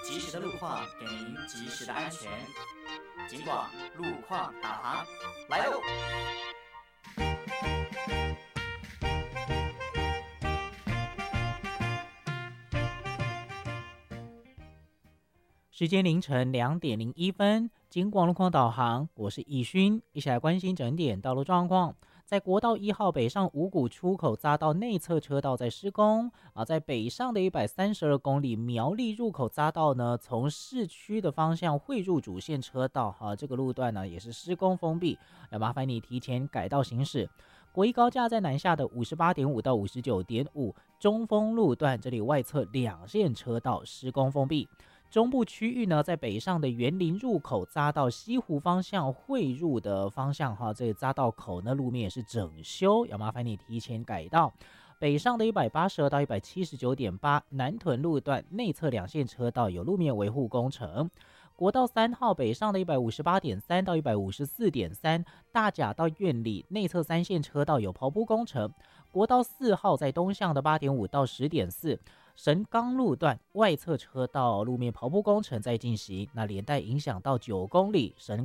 及时的路况给您及时的安全。警广路况导航来喽！ 时间凌晨2:01，警广路况导航，我是易勋，一起来关心整点道路状况。在国道1号北上五股出口匝道内侧车道在施工在北上的132公里苗栗入口匝道呢，从市区的方向汇入主线车道这个路段呢也是施工封闭，要麻烦你提前改道行驶。国一高架在南下的58.5到59.5中丰路段，这里外侧2线车道施工封闭。中部区域呢，在北上的园林入口匝道西湖方向汇入的方向这个匝道口呢路面也是整修，要麻烦你提前改道。北上的182到179.8南屯路段内侧2线车道有路面维护工程。国道3号北上的158.3到154.3大甲到苑里内侧3线车道有刨铺工程。国道4号在东向的8.5到10.4神冈路段外侧车道路面刨铺工程在进行，那连带影响到9公里神